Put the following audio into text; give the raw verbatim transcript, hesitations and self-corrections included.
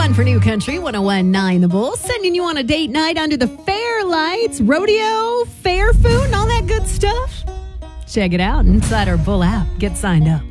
on for New Country one oh one point nine The Bull, sending you on a date night under the fair lights, rodeo, fair food, and all that good stuff. Check it out inside our Bull app. Get signed up.